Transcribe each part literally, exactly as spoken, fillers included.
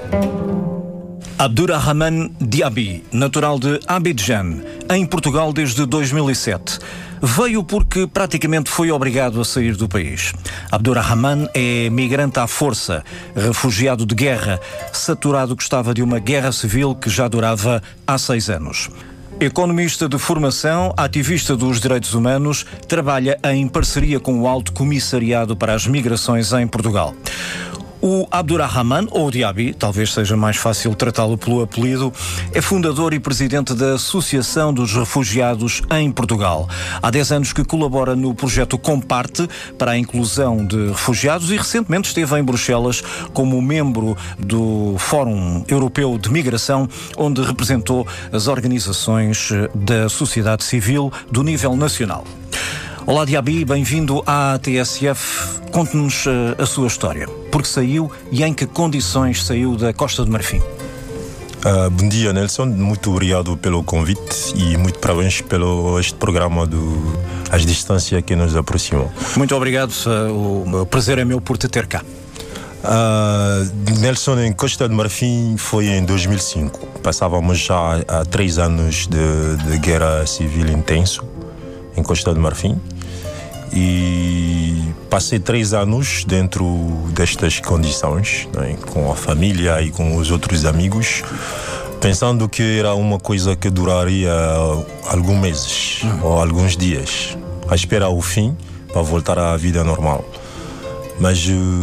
Abdurrahman Diaby, natural de Abidjan, em Portugal desde dois mil e sete. Veio porque praticamente foi obrigado a sair do país. Abdurrahman é migrante à força, refugiado de guerra, saturado que estava de uma guerra civil que já durava há seis anos. Economista de formação, ativista dos direitos humanos, trabalha em parceria com o Alto Comissariado para as Migrações em Portugal. O Abdurrahman, ou Diaby, talvez seja mais fácil tratá-lo pelo apelido, é fundador e presidente da Associação dos Refugiados em Portugal. Há dez anos que colabora no projeto Comparte para a inclusão de refugiados e recentemente esteve em Bruxelas como membro do Fórum Europeu de Migração, onde representou as organizações da sociedade civil do nível nacional. Olá Diaby, bem-vindo à T S F. Conte-nos uh, a sua história. Por que saiu e em que condições saiu da Costa do Marfim? Uh, bom dia, Nelson. Muito obrigado pelo convite e muito parabéns pelo este programa do As Distâncias que nos aproximam. Muito obrigado. Uh, o prazer é meu por te ter cá. Uh, Nelson, em Costa do Marfim foi em dois mil e cinco. Passávamos já há três anos de, de guerra civil intenso em Costa do Marfim. E passei três anos dentro destas condições, né, com a família e com os outros amigos, pensando que era uma coisa que duraria alguns meses uhum. ou alguns dias, a esperar o fim para voltar à vida normal. Mas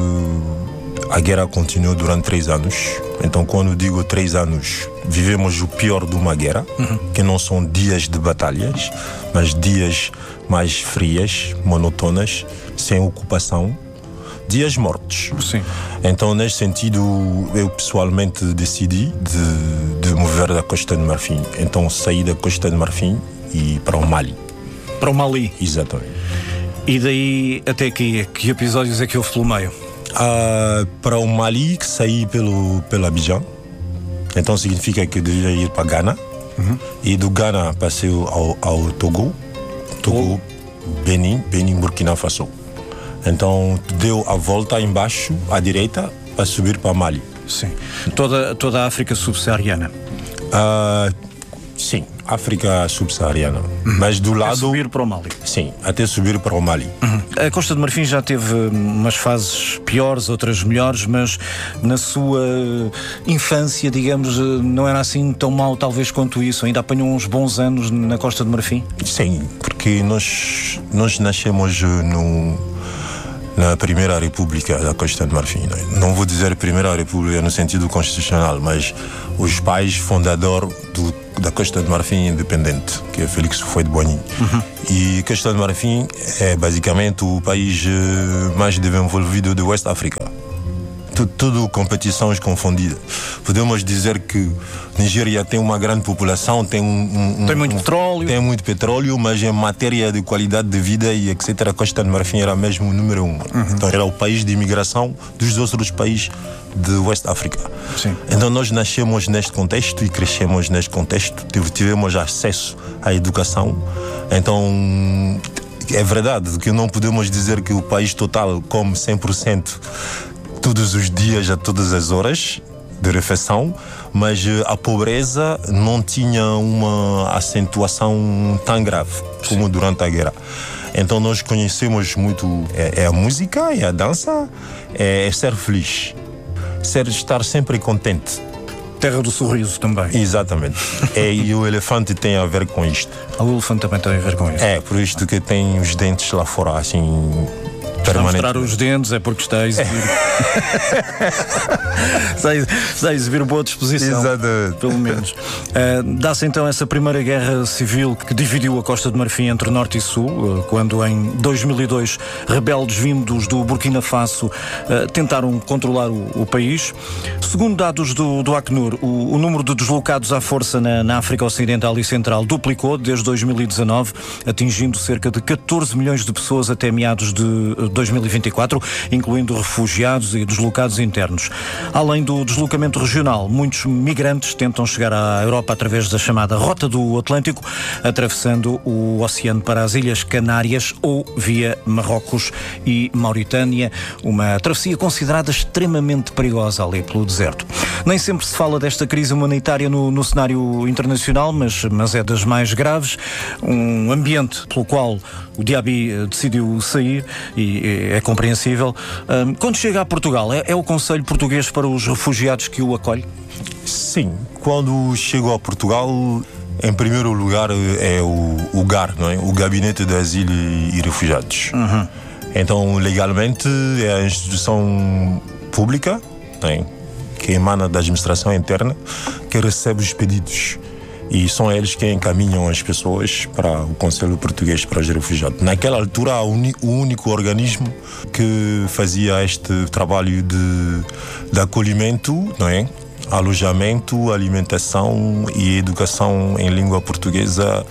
uh, a guerra continuou durante três anos. Então, quando digo três anos, vivemos o pior de uma guerra, uhum. que não são dias de batalhas, mas dias mais frias, monótonas, sem ocupação, dias mortos. Sim. Então, nesse sentido, eu pessoalmente decidi de, de mover da Costa do Marfim. Então, saí da Costa do Marfim e para o Mali. Para o Mali? Exatamente. E daí até aqui, que episódios é que houve pelo meio? Uh, para o Mali, que saí pelo, pelo Abidjan. Então, significa que devia ir para Ghana. Uhum. E do Ghana passei ao, ao Togo. Togo, Benin, Benin, Burkina Faso. Então deu a volta embaixo, à direita, para subir para Mali. Sim. Toda, toda a África subsaariana? Uh, sim, África subsaariana. Uhum. Mas do lado... Até subir para o Mali? Sim, até subir para o Mali. Uhum. A Costa do Marfim já teve umas fases piores, outras melhores, mas na sua infância, digamos, não era assim tão mau talvez quanto isso? Ainda apanhou uns bons anos na Costa do Marfim? Sim, porque nós, nós nascemos no, na Primeira República da Costa do Marfim. Não vou dizer Primeira República no sentido constitucional, mas os pais fundadores do, da Costa do Marfim independente, que é Félix Houphouët-Boigny. Uhum. E Costa do Marfim é basicamente o país mais desenvolvido do West África. Tudo, tudo competições confundidas. Podemos dizer que Nigéria tem uma grande população, tem um, um tem muito um, petróleo, tem muito petróleo, mas em matéria de qualidade de vida e etcétera, a Costa do Marfim era mesmo o número um. Uhum. Então era o país de imigração dos outros países de West África. Sim. Então nós nascemos neste contexto e crescemos neste contexto, tivemos acesso à educação. Então é verdade que não podemos dizer que o país total come cem por cento todos os dias, a todas as horas de refeição, mas a pobreza não tinha uma acentuação tão grave como durante a guerra. Então nós conhecemos muito é, é a música, é a dança, é, é ser feliz, ser estar sempre contente. Terra do sorriso também. Exatamente. É, e o elefante tem a ver com isto. O elefante também tem a ver com isso. É, por isto que tem os dentes lá fora, assim... Está a mostrar os dentes, é porque está a exibir. está, a, está a exibir boa disposição. Exatamente. Pelo menos. Uh, dá-se então essa primeira guerra civil que dividiu a Costa do Marfim entre Norte e Sul, uh, quando em dois mil e dois rebeldes vindos do Burkina Faso uh, tentaram controlar o, o país. Segundo dados do, do Acnur, o, o número de deslocados à força na, na África Ocidental e Central duplicou desde dois mil e dezanove, atingindo cerca de catorze milhões de pessoas até meados de dois mil e vinte e quatro, incluindo refugiados e deslocados internos. Além do deslocamento regional, muitos migrantes tentam chegar à Europa através da chamada Rota do Atlântico, atravessando o oceano para as Ilhas Canárias ou via Marrocos e Mauritânia, uma travessia considerada extremamente perigosa ali pelo deserto. Nem sempre se fala desta crise humanitária no, no cenário internacional, mas, mas é das mais graves. Um ambiente pelo qual o Diaby decidiu sair e é compreensível. Quando chega a Portugal, é, é o Conselho Português para os Refugiados que o acolhe? Sim, quando chegou a Portugal, em primeiro lugar é o, o G A R, não é? O Gabinete de Asilo e Refugiados. Uhum. Então, legalmente, é a instituição pública, não é? Que emana da administração interna, que recebe os pedidos. E são eles que encaminham as pessoas para o Conselho Português para os Refugiados. Naquela altura, o único organismo que fazia este trabalho de, de acolhimento, não é? Alojamento, alimentação e educação em língua portuguesa,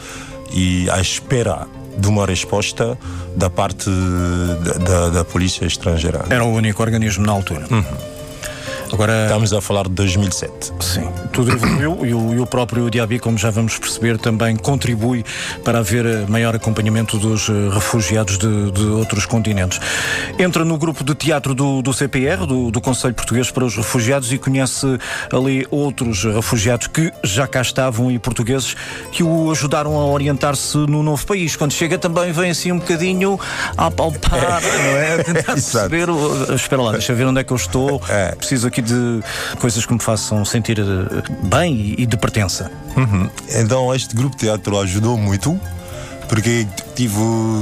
e à espera de uma resposta da parte da, da, da Polícia Estrangeira. Era o único organismo na altura. Uhum. Agora, estamos a falar de dois mil e sete. Sim, tudo evoluiu e o, e o próprio Diaby, como já vamos perceber, também contribui para haver maior acompanhamento dos refugiados de, de outros continentes. Entra no grupo de teatro do, do C P R, do, do Conselho Português para os Refugiados, e conhece ali outros refugiados que já cá estavam e portugueses que o ajudaram a orientar-se no novo país. Quando chega também vem assim um bocadinho a palpar, é. não é? A tentar perceber, espera lá, deixa eu ver onde é que eu estou, é. preciso aqui de coisas que me façam sentir bem e de pertença. Uhum. Então este grupo de teatro ajudou muito, porque tive,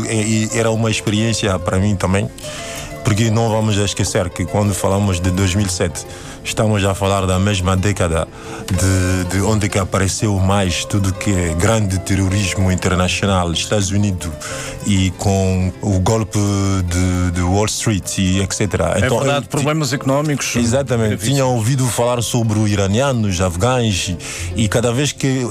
era uma experiência para mim também, porque não vamos esquecer que quando falamos de dois mil e sete estamos a falar da mesma década de, de onde que apareceu mais tudo que é grande terrorismo internacional, Estados Unidos, e com o golpe de, de Wall Street e etcétera. É então, verdade, eu, problemas económicos. Exatamente. Tinha ouvido falar sobre os iranianos, afegãos, e, e cada vez que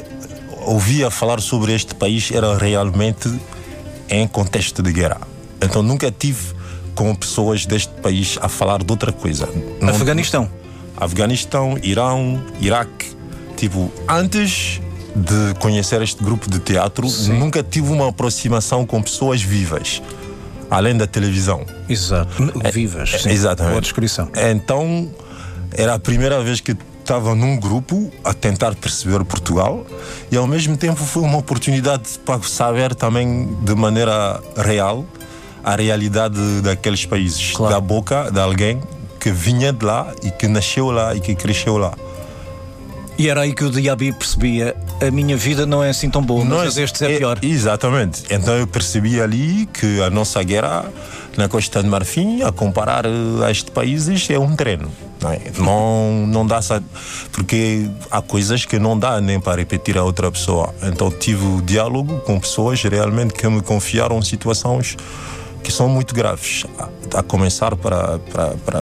ouvia falar sobre este país era realmente em contexto de guerra. Então nunca tive com pessoas deste país a falar de outra coisa. Não, Afeganistão. Afeganistão, Irão, Iraque. Tipo, antes de conhecer este grupo de teatro, sim, nunca tive uma aproximação com pessoas vivas, além da televisão. Exato. Vivas, sim. Exatamente. Boa descrição. Então, era a primeira vez que estava num grupo a tentar perceber Portugal, e ao mesmo tempo foi uma oportunidade para saber também de maneira real a realidade daqueles países, claro, da boca de alguém que vinha de lá e que nasceu lá e que cresceu lá. E era aí que o Diaby percebia: a minha vida não é assim tão boa, não, mas este é, é pior. Exatamente. Então eu percebi ali que a nossa guerra na Costa de Marfim, a comparar a estes países, é um treino. Não, é? não, não dá, porque há coisas que não dá nem para repetir a outra pessoa. Então tive o diálogo com pessoas realmente que me confiaram situações que são muito graves, a, a começar para, para, para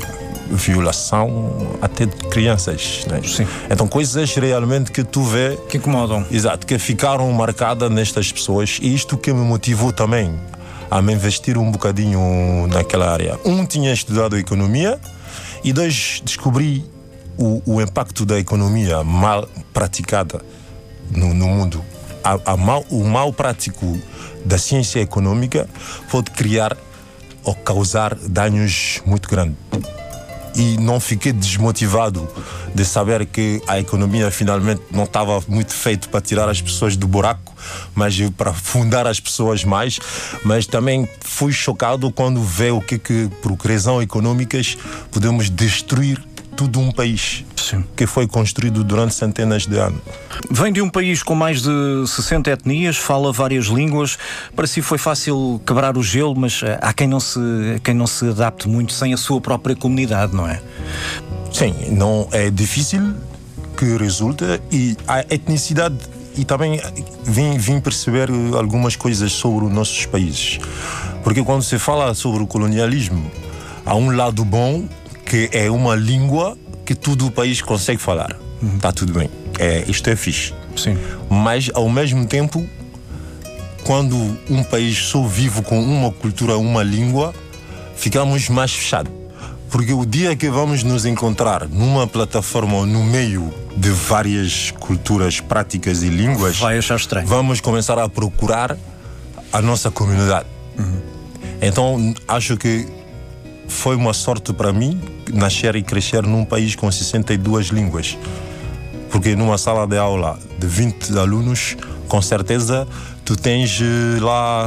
violação até de crianças, né? Sim. Então coisas realmente que tu vê que incomodam. Exato, que ficaram marcadas nestas pessoas, e isto que me motivou também a me investir um bocadinho naquela área. Um, tinha estudado economia, e dois, descobri o, o impacto da economia mal praticada no, no mundo. A, a mal, o mal prático da ciência econômica pode criar ou causar danos muito grandes. E não fiquei desmotivado de saber que a economia finalmente não estava muito feita para tirar as pessoas do buraco, mas para afundar as pessoas mais. Mas também fui chocado quando vê o que que por questões econômicas podemos destruir todo um país. Sim. Que foi construído durante centenas de anos. Vem de um país com mais de sessenta etnias, fala várias línguas. Para si foi fácil quebrar o gelo, mas há quem não se, quem não se adapte muito sem a sua própria comunidade, não é? Sim, não é difícil que resulta, e a etnicidade, e também vim, vim perceber algumas coisas sobre os nossos países. Porque quando se fala sobre o colonialismo, há um lado bom, que é uma língua que todo o país consegue falar. Está uhum. tudo bem. É, isto é fixe. Sim. Mas, ao mesmo tempo, quando um país só vive com uma cultura, uma língua, ficamos mais fechados. Porque o dia que vamos nos encontrar numa plataforma ou no meio de várias culturas, práticas e línguas, vai achar estranho. Vamos começar a procurar a nossa comunidade. Uhum. Então, acho que foi uma sorte para mim nascer e crescer num país com sessenta e duas línguas. Porque numa sala de aula de vinte alunos, com certeza, tu tens lá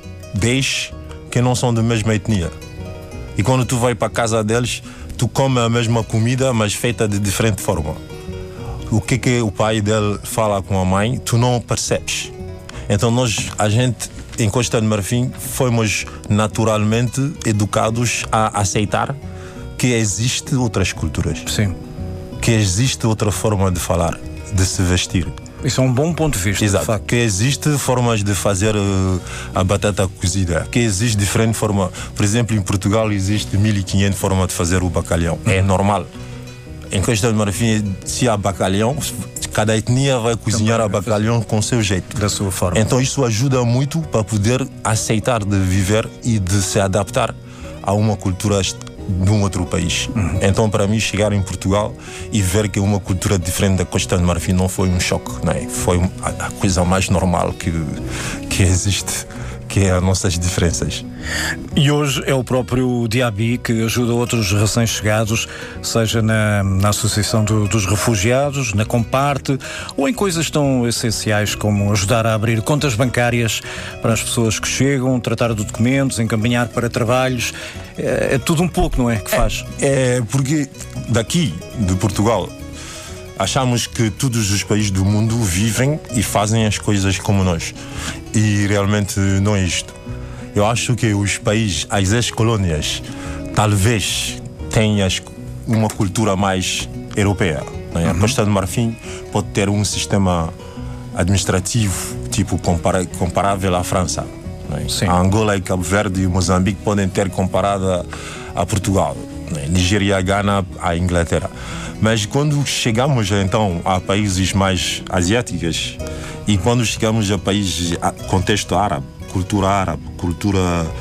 dez que não são da mesma etnia. E quando tu vai para a casa deles, tu come a mesma comida, mas feita de diferente forma. O que que o pai dele fala com a mãe, tu não percebes. Então nós, a gente, em Costa do Marfim, fomos naturalmente educados a aceitar que existe outras culturas. Sim. Que existe outra forma de falar, de se vestir. Isso é um bom ponto de vista. Exato. De facto. Que existe formas de fazer uh, a batata cozida. Que existe diferentes formas. Por exemplo, em Portugal existe mil e quinhentas formas de fazer o bacalhau. Uhum. É normal. Em Costa do Marfim, se há bacalhau, cada etnia vai cozinhar a bacalhau com o seu jeito. Da sua forma. Então isso ajuda muito para poder aceitar de viver e de se adaptar a uma cultura de um outro país. Uhum. Então, para mim, chegar em Portugal e ver que uma cultura diferente da Costa do Marfim não foi um choque, não é? Foi a coisa mais normal que, que existe, que é as nossas diferenças. E hoje é o próprio Diaby que ajuda outros recém-chegados, seja na, na Associação do, dos Refugiados, na Comparte, ou em coisas tão essenciais como ajudar a abrir contas bancárias para as pessoas que chegam, tratar de documentos, encaminhar para trabalhos. É, é tudo um pouco, não é, que faz? É, é porque daqui, de Portugal, achamos que todos os países do mundo vivem e fazem as coisas como nós. E realmente não é isto. Eu acho que os países, as ex-colônias, talvez tenham uma cultura mais europeia. Não é? Uhum. A Costa do Marfim pode ter um sistema administrativo tipo compara- comparável à França. Não é? A Angola e Cabo Verde e Moçambique podem ter comparada a Portugal. Não é? Nigéria, Gana, a Inglaterra. Mas quando chegamos então a países mais asiáticos e quando chegamos a países contexto árabe, cultura árabe, cultura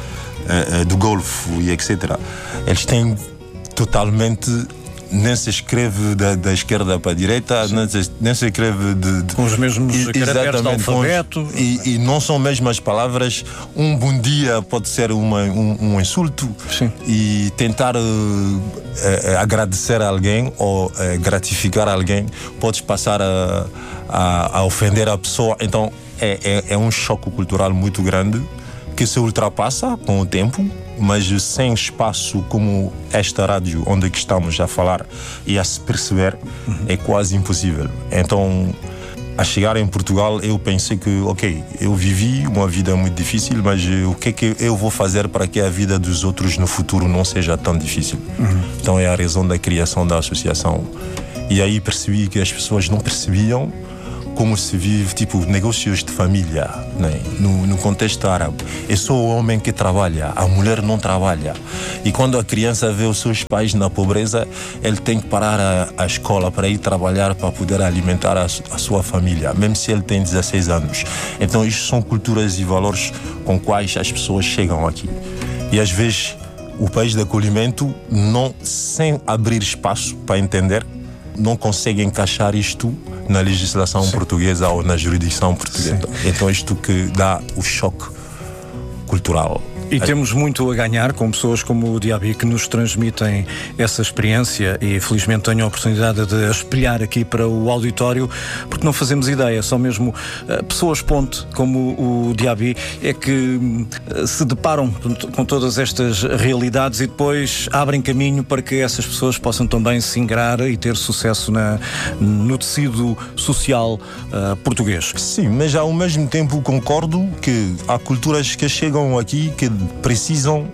uh, do Golfo e etcétera, eles têm totalmente, nem se escreve da, da esquerda para a direita, nem se, nem se escreve de, de, com os mesmos caracteres do alfabeto. E, e não são mesmo as palavras. Um bom dia pode ser uma, um, um insulto. Sim. E tentar uh, uh, agradecer a alguém ou uh, gratificar alguém podes passar a, a, a ofender a pessoa. Então é, é, é um choque cultural muito grande que se ultrapassa com o tempo, mas sem espaço como esta rádio onde estamos a falar e a se perceber, uhum. é quase impossível. Então, a chegar em Portugal, eu pensei que, ok, eu vivi uma vida muito difícil, mas o que é que eu vou fazer para que a vida dos outros no futuro não seja tão difícil? Uhum. Então é a razão da criação da associação. E aí percebi que as pessoas não percebiam como se vive, tipo, negócios de família, né? no, no contexto árabe. É só o homem que trabalha, a mulher não trabalha. E quando a criança vê os seus pais na pobreza, ele tem que parar a, a escola para ir trabalhar, para poder alimentar a, a sua família, mesmo se ele tem dezesseis anos. Então, isto são culturas e valores com quais as pessoas chegam aqui. E às vezes, o país de acolhimento, não, sem abrir espaço para entender, não consegue encaixar isto na legislação Sim. portuguesa ou na jurisdição portuguesa. Sim. Então isto que dá o choque cultural. E temos muito a ganhar com pessoas como o Diaby que nos transmitem essa experiência e felizmente tenho a oportunidade de a espelhar aqui para o auditório, porque não fazemos ideia, só mesmo uh, pessoas ponte como o Diaby é que uh, se deparam com todas estas realidades e depois abrem caminho para que essas pessoas possam também se ingrar e ter sucesso na, no tecido social uh, português. Sim, mas ao mesmo tempo concordo que há culturas que chegam aqui que precisam,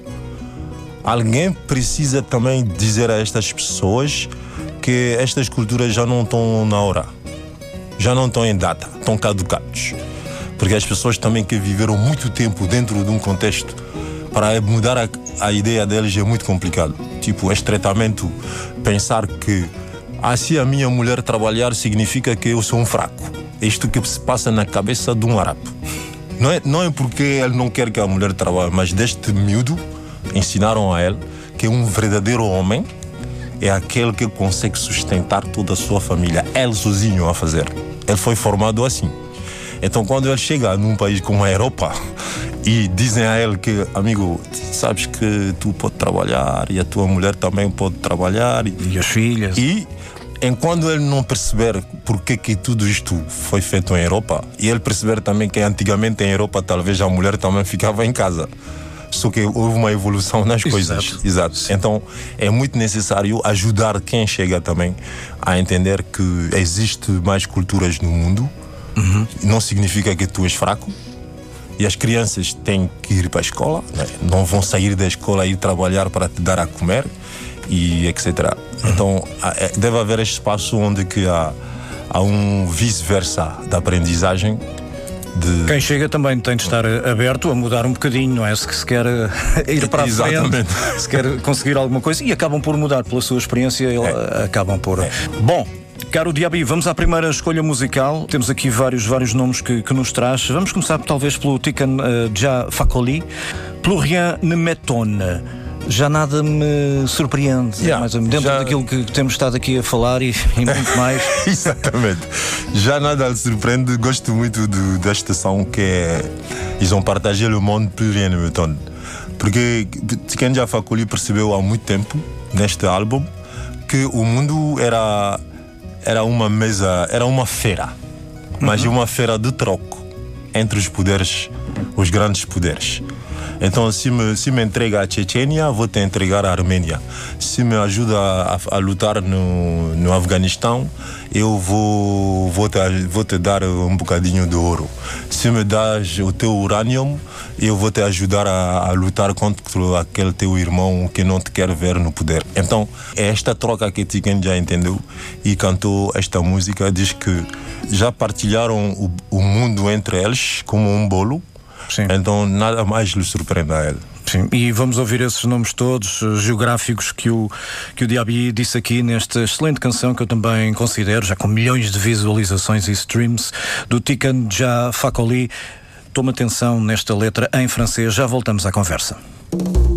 alguém precisa também dizer a estas pessoas que estas culturas já não estão na hora, já não estão em data, estão caducados, porque as pessoas também que viveram muito tempo dentro de um contexto, para mudar a, a ideia deles é muito complicado. Tipo, este tratamento, pensar que ah, se a minha mulher trabalhar significa que eu sou um fraco. É isto que se passa na cabeça de um árabe. Não é, não é porque ele não quer que a mulher trabalhe, mas desde miúdo ensinaram a ele que um verdadeiro homem é aquele que consegue sustentar toda a sua família, ele sozinho a fazer. Ele foi formado assim. Então, quando ele chega num país como a Europa e dizem a ele que, amigo, sabes que tu pode trabalhar e a tua mulher também pode trabalhar. E, e as filhas. E enquanto ele não perceber porque que tudo isto foi feito em Europa, e ele perceber também que antigamente em Europa talvez a mulher também ficava em casa. Só que houve uma evolução nas Exato. coisas. Exato. Então é muito necessário ajudar quem chega também a entender que existe mais culturas no mundo. Uhum. Não significa que tu és fraco. E as crianças têm que ir para a escola, né? Não vão sair da escola e ir trabalhar para te dar a comer e etcétera. Uhum. Então deve haver este espaço onde que há, há um vice-versa da aprendizagem. De... Quem chega também tem de estar aberto a mudar um bocadinho, não é? Se, se quer ir para a frente, se quer conseguir alguma coisa, e acabam por mudar pela sua experiência, é. acabam por... É. Bom, caro Diaby, vamos à primeira escolha musical. Temos aqui vários, vários nomes que, que nos traz. Vamos começar talvez pelo Tiken uh, Jah Fakoly, Plus Rien Ne M'Étonne. Já nada me surpreende, yeah, mais ou menos, dentro já... daquilo que temos estado aqui a falar e, e muito mais. Exatamente. Já nada me surpreende. Gosto muito de, desta estação que é Ils ont partagé le monde, plus rien ne m'étonne. Porque Tiken Jah Fakoly percebeu há muito tempo, neste álbum, que o mundo era, era uma mesa, era uma feira, mas uhum. uma feira de troco entre os poderes, os grandes poderes. Então, se me, se me entrega a Chechênia, vou te entregar a Armênia. Se me ajuda a, a lutar no, no Afeganistão, eu vou, vou, te, vou te dar um bocadinho de ouro. Se me das o teu urânio, eu vou te ajudar a, a lutar contra aquele teu irmão que não te quer ver no poder. Então, é esta troca que Tiken já entendeu e cantou esta música. Diz que já partilharam o, o mundo entre eles como um bolo. Sim. Então nada mais lhe surpreende a ele. Sim, e vamos ouvir esses nomes todos uh, geográficos que o, que o Diaby disse aqui nesta excelente canção que eu também considero, já com milhões de visualizações e streams, do Tiken Jah Fakoly. Toma atenção nesta letra em francês, já voltamos à conversa.